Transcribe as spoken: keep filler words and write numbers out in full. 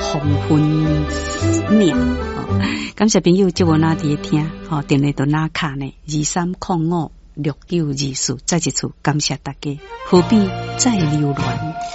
黄昏亮。哦，感谢朋友接我那伫听，哦，电话都哪卡呢？二三零五六九二四，再一次感谢大家，何必再留恋？